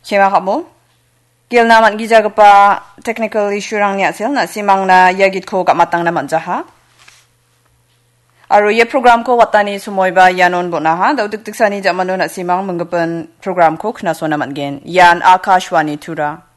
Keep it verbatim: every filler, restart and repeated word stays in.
Kema kamu? Gil naman gijaga pa technical issue rang niya sil na simang na yagit ko kamatang naman jaha. Aro ye program ko watani sumoy ba yanon bo na ha. Daw tiktik sani jamano na simang menggapan program ko knaso naman gen. Yan Akashwani Tura.